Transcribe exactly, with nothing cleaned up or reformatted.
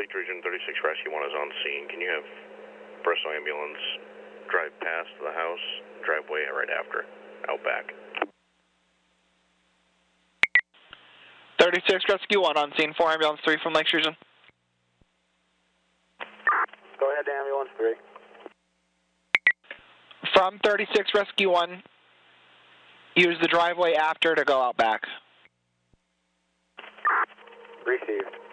Lake Region thirty-six Rescue one is on scene. Can you have Bristol ambulance drive past the house, driveway right after, out back? thirty-six Rescue one on scene, four ambulance three from Lake Region. Go ahead, ambulance three. From thirty-six Rescue one, use the driveway after to go out back. Received.